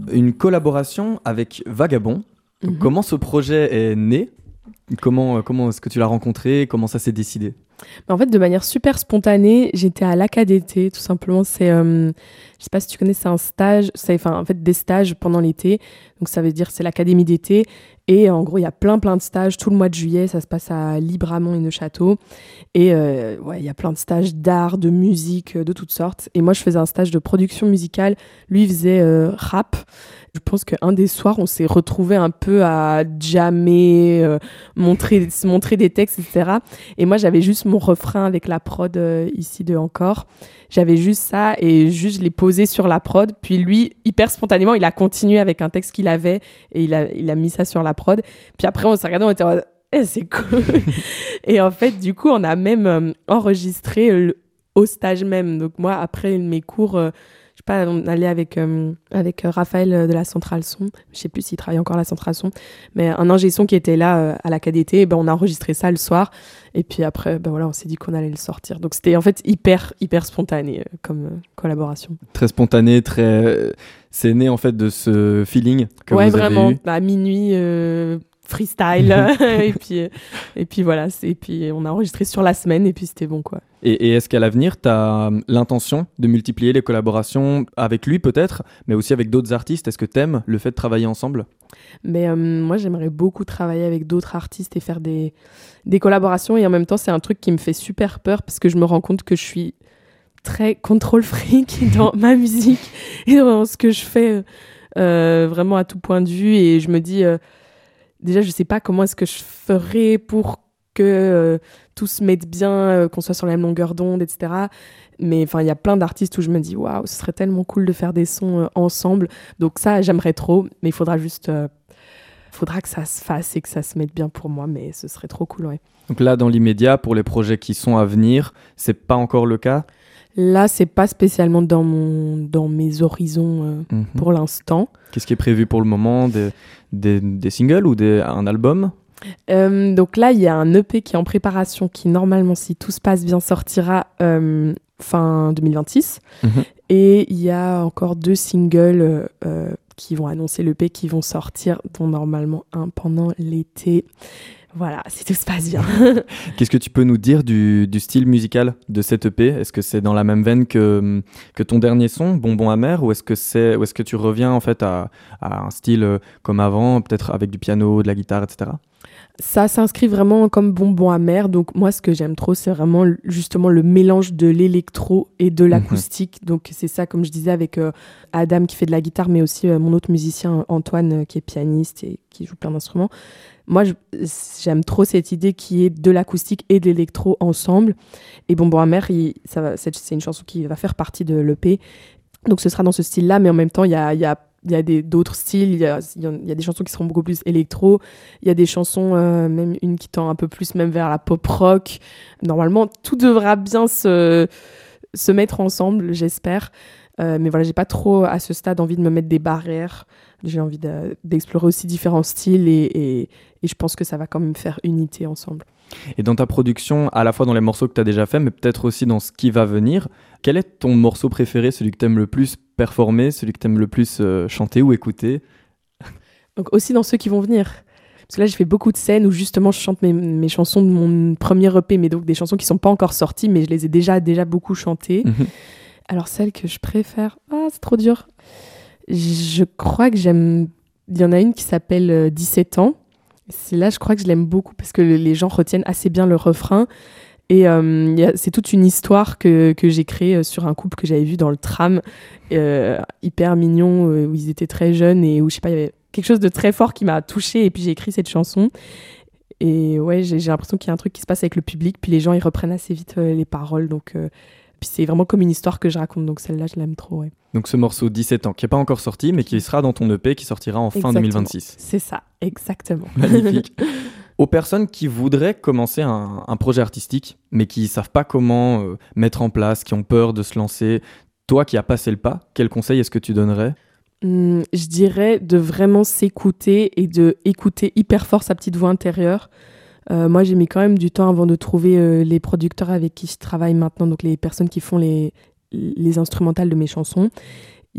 une collaboration avec Vagabond. Comment ce projet est né ? Comment est-ce que tu l'as rencontré ? Comment ça s'est décidé ? En fait, de manière super spontanée, j'étais à l'ACADT, tout simplement. Je sais pas si tu connais, c'est un stage, en fait des stages pendant l'été. Donc ça veut dire c'est l'académie d'été. Et en gros, il y a plein de stages tout le mois de juillet. Ça se passe à Libramont et Neufchâteau. Et il y a plein de stages d'art, de musique, de toutes sortes. Et moi, je faisais un stage de production musicale. Lui, il faisait rap. Je pense qu'un des soirs, on s'est retrouvés un peu à jammer, se montrer des textes, etc. Et moi, j'avais juste mon refrain avec la prod ici de Encore. J'avais juste ça et juste je l'ai posé sur la prod. Puis lui, hyper spontanément, il a continué avec un texte qu'il avait et il a mis ça sur la prod. Puis après, on s'est regardé, on était en mode, c'est cool. Et en fait, du coup, on a même enregistré au stage même. Donc moi, après mes cours... je sais pas, on allait avec Raphaël de la Centrale Son, je sais plus s'il travaille encore à la Centrale Son, mais un ingé son qui était là à la KDT, on a enregistré ça le soir, et puis après, on s'est dit qu'on allait le sortir. Donc c'était en fait hyper spontané comme collaboration. Très spontané, c'est né en fait de ce feeling que vous vraiment, avez eu. À minuit... freestyle et puis voilà, et puis on a enregistré sur la semaine et puis c'était bon quoi. Et est-ce qu'à l'avenir tu as l'intention de multiplier les collaborations avec lui peut-être, mais aussi avec d'autres artistes? Est-ce que t'aimes le fait de travailler ensemble? Mais moi j'aimerais beaucoup travailler avec d'autres artistes et faire des collaborations, et en même temps c'est un truc qui me fait super peur parce que je me rends compte que je suis très contrôle freak dans ma musique et dans ce que je fais vraiment à tout point de vue, et je me dis déjà, je sais pas comment est-ce que je ferais pour que tout se mette bien, qu'on soit sur la même longueur d'onde, etc. Mais il y a plein d'artistes où je me dis, waouh, ce serait tellement cool de faire des sons ensemble. Donc ça, j'aimerais trop, mais il faudra que ça se fasse et que ça se mette bien pour moi, mais ce serait trop cool, ouais. Donc là, dans l'immédiat, pour les projets qui sont à venir, c'est pas encore le cas? Là, c'est pas spécialement dans mes horizons pour l'instant. Qu'est-ce qui est prévu pour le moment? Des singles ou un album? Donc là, il y a un EP qui est en préparation qui, normalement, si tout se passe bien, sortira fin 2026. Et il y a encore 2 singles qui vont annoncer l'EP, qui vont sortir, dont normalement un pendant l'été. Voilà, si tout se passe bien. Qu'est-ce que tu peux nous dire du style musical de cette EP? Est-ce que c'est dans la même veine que ton dernier son, Bonbon Amer, ou est-ce que tu reviens en fait à un style comme avant, peut-être avec du piano, de la guitare, etc.? Ça s'inscrit vraiment comme Bonbon Amer. Donc moi, ce que j'aime trop, c'est vraiment justement le mélange de l'électro et de l'acoustique. Donc c'est ça, comme je disais, avec Adam qui fait de la guitare, mais aussi mon autre musicien Antoine qui est pianiste et qui joue plein d'instruments. Moi, j'aime trop cette idée qui est de l'acoustique et de l'électro ensemble. Et Bonbon Amer, c'est une chanson qui va faire partie de l'EP. Donc ce sera dans ce style-là, mais en même temps, il y a d'autres styles. Il y a des chansons qui seront beaucoup plus électro. Il y a des chansons, même une qui tend un peu plus même vers la pop rock. Normalement, tout devra bien se mettre ensemble, j'espère. Mais voilà, j'ai pas trop à ce stade envie de me mettre des barrières. J'ai envie d'explorer aussi différents styles et je pense que ça va quand même faire unité ensemble. Et dans ta production, à la fois dans les morceaux que tu as déjà fait, mais peut-être aussi dans ce qui va venir, quel est ton morceau préféré, celui que tu aimes le plus performer, celui que tu aimes le plus chanter ou écouter? Donc aussi dans ceux qui vont venir. Parce que là, j'ai fait beaucoup de scènes où justement je chante mes chansons de mon premier EP, mais donc des chansons qui ne sont pas encore sorties, mais je les ai déjà beaucoup chantées. Alors celle que je préfère, c'est trop dur. Je crois que j'aime... Il y en a une qui s'appelle 17 ans. Là, je crois que je l'aime beaucoup parce que les gens retiennent assez bien le refrain. Et c'est toute une histoire que j'ai créée sur un couple que j'avais vu dans le tram, hyper mignon, où ils étaient très jeunes et où, je sais pas, il y avait quelque chose de très fort qui m'a touchée. Et puis j'ai écrit cette chanson. Et ouais, j'ai l'impression qu'il y a un truc qui se passe avec le public. Puis les gens, ils reprennent assez vite les paroles. Donc... Puis c'est vraiment comme une histoire que je raconte, donc celle-là, je l'aime trop. Ouais. Donc ce morceau 17 ans, qui n'est pas encore sorti, mais qui sera dans ton EP, qui sortira en fin 2026. C'est ça, exactement. Magnifique. Aux personnes qui voudraient commencer un projet artistique, mais qui ne savent pas comment mettre en place, qui ont peur de se lancer, toi qui as passé le pas, quel conseil est-ce que tu donnerais ? Je dirais de vraiment s'écouter et d'écouter hyper fort sa petite voix intérieure. Moi, j'ai mis quand même du temps avant de trouver les producteurs avec qui je travaille maintenant, donc les personnes qui font les instrumentales de mes chansons. Il y a eu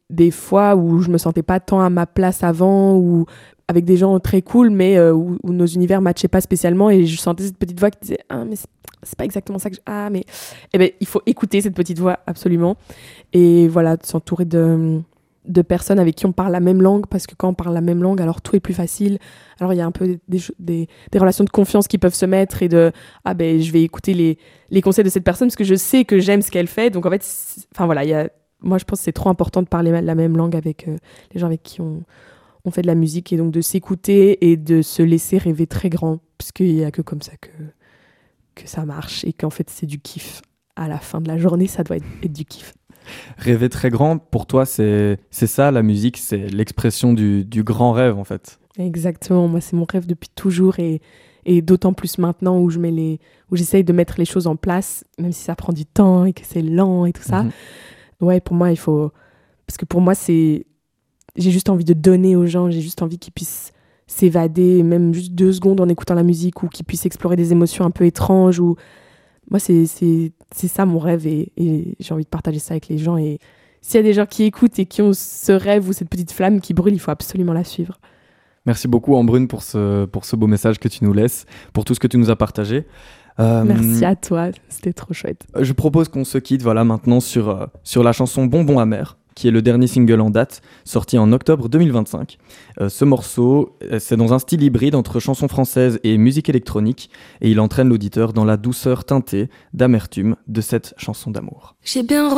des fois où je me sentais pas tant à ma place avant, ou avec des gens très cool, mais où nos univers matchaient pas spécialement, et je sentais cette petite voix qui disait « Ah, mais c'est pas exactement ça que je... Ah, mais... » Eh ben, il faut écouter cette petite voix, absolument. Et voilà, de s'entourer de personnes avec qui on parle la même langue, parce que quand on parle la même langue, alors tout est plus facile. Alors il y a un peu des relations de confiance qui peuvent se mettre, et de « Ah, ben, je vais écouter les conseils de cette personne, parce que je sais que j'aime ce qu'elle fait. » Donc en fait, enfin voilà, moi je pense que c'est trop important de parler la même langue avec les gens avec qui on fait de la musique, et donc de s'écouter et de se laisser rêver très grand, parce qu'il n'y a que comme ça que ça marche, et qu'en fait c'est du kiff. À la fin de la journée, ça doit être du kiff. Rêver très grand, pour toi, c'est ça, la musique, c'est l'expression du grand rêve, en fait. Exactement, moi c'est mon rêve depuis toujours, et d'autant plus maintenant où j'essaye de mettre les choses en place, même si ça prend du temps et que c'est lent et tout ça. Ouais, pour moi, il faut... Parce que pour moi, j'ai juste envie de donner aux gens, j'ai juste envie qu'ils puissent s'évader, même juste 2 secondes en écoutant la musique, ou qu'ils puissent explorer des émotions un peu étranges. Ou... Moi, c'est ça mon rêve, et j'ai envie de partager ça avec les gens. Et s'il y a des gens qui écoutent et qui ont ce rêve ou cette petite flamme qui brûle, il faut absolument la suivre. Merci beaucoup, Embrune, pour ce beau message que tu nous laisses, pour tout ce que tu nous as partagé. Merci à toi, c'était trop chouette. Je propose qu'on se quitte maintenant sur la chanson Bonbon amer, qui est le dernier single en date, sorti en octobre 2025. Ce morceau, c'est dans un style hybride entre chanson française et musique électronique, et il entraîne l'auditeur dans la douceur teintée d'amertume de cette chanson d'amour. J'ai bien